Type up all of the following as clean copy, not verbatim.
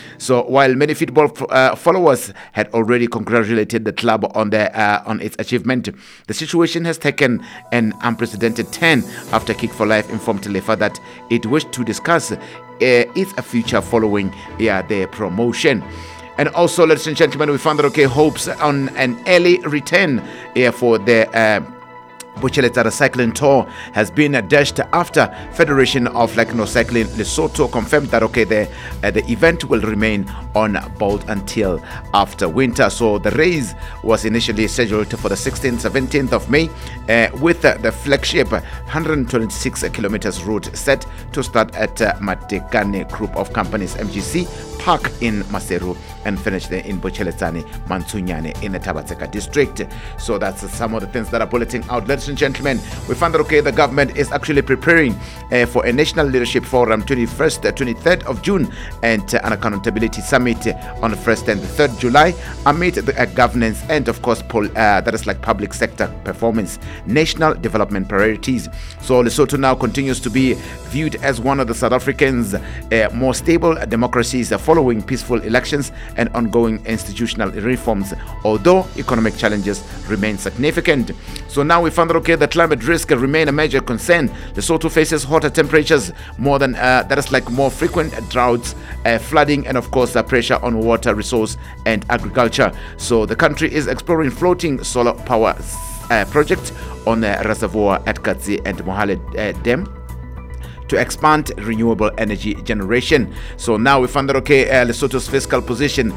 So while many football followers had already congratulated the club on its achievement, the situation has taken an unprecedented turn after Kick for Life informed Lefa that it wished to discuss its future following their promotion. And also, ladies and gentlemen, we found that hopes on an early return for the Butcheletara Cycling Tour has been dashed after Federation of Cycling Lesotho confirmed that the event will remain on hold until after winter. So the race was initially scheduled for the 16th, 17th of May, with the flagship 126 kilometers route set to start at Matekane Group of Companies MGC Park in Maseru and finish in Butcheletane Mansunyane in the Tabatseka district. So that's some of the things that are bulleting out. Ladies and gentlemen, we found that the government is actually preparing for a National Leadership Forum 21st, 23rd of June and an Accountability Summit on the 1st and the 3rd July amid the governance and of course that is public sector performance, national development priorities. So Lesotho now continues to be viewed as one of the South Africans' more stable democracies following peaceful elections and ongoing institutional reforms, although economic challenges remain significant. So now we found that the climate risk remain a major concern. Lesotho faces hotter temperatures, more frequent droughts, flooding, and of course pressure on water resource and agriculture. So the country is exploring floating solar power projects on the reservoir at Katsi and Mohale Dam to expand renewable energy generation. So now we found that Lesotho's fiscal position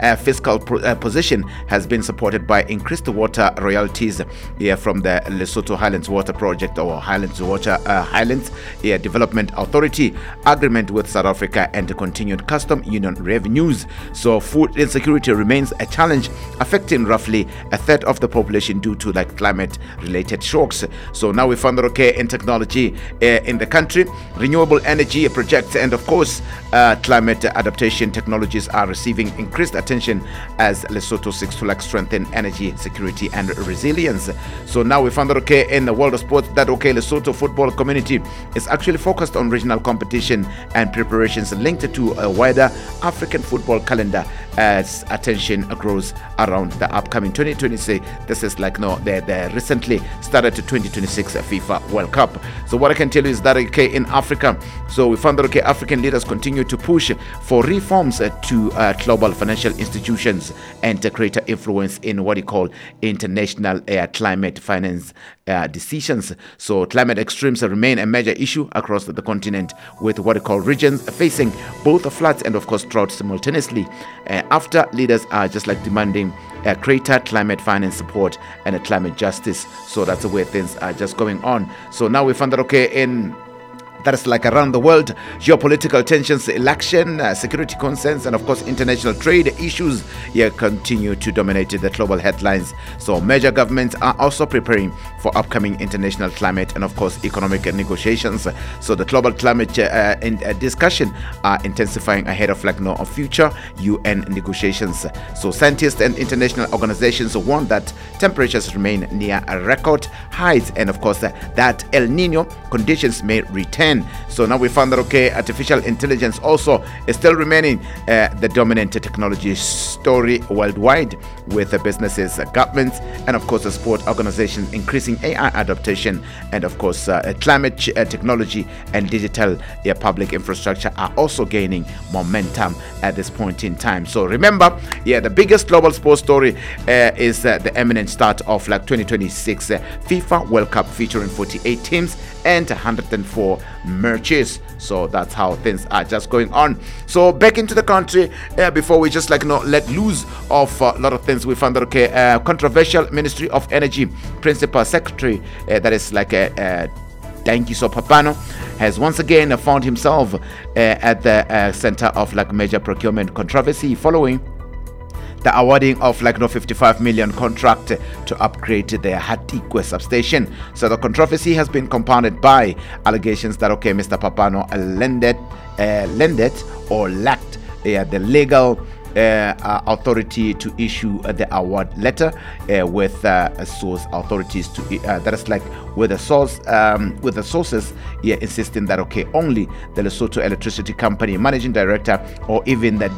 has been supported by increased water royalties from the Lesotho Highlands Water Project or Highlands Development Authority agreement with South Africa and the continued custom union revenues. So food insecurity remains a challenge, affecting roughly a third of the population due to climate related shocks. So now we found that in technology in the country, renewable energy projects and of course climate adaptation technologies are receiving increased attention as Lesotho seeks to strengthen energy security and resilience. So now we found that in the world of sports that Lesotho football community is actually focused on regional competition and preparations linked to a wider African football calendar as attention grows around the upcoming 2026. This is the recently started 2026 FIFA World Cup. So what I can tell you is that in Africa, so we found that African leaders continue to push for reforms to global financial institutions and greater influence in what you call international climate finance decisions. So climate extremes remain a major issue across the continent, with what we call regions facing both floods and of course drought simultaneously, after leaders are just demanding greater climate finance support and climate justice. So that's the way things are just going on. So now we found that that is around the world, geopolitical tensions, election, security concerns, and of course international trade issues continue to dominate the global headlines. So major governments are also preparing for upcoming international climate and of course economic negotiations. So the global climate discussion are intensifying ahead of future UN negotiations. So scientists and international organizations warn that temperatures remain near record highs and of course that El Nino conditions may return. So now we found that artificial intelligence also is still remaining the dominant technology story worldwide, with businesses, governments, and of course the sport organizations increasing AI adaptation, and of course climate technology and digital public infrastructure are also gaining momentum at this point in time. So remember, the biggest global sports story is the imminent start of 2026 FIFA World Cup, featuring 48 teams and 104 matches. So that's how things are just going on. So back into the country, before we just let loose of a lot of things, we found that controversial Ministry of Energy Principal Secretary, that is Dankiso Papano, has once again found himself at the center of major procurement controversy following the awarding of 55 million contract to upgrade their Hatikwe substation. So the controversy has been compounded by allegations that Mr. Papano lended or lacked the legal authority to issue the award letter with source authorities to that is with the sources insisting that only the Lesotho Electricity Company managing director or even the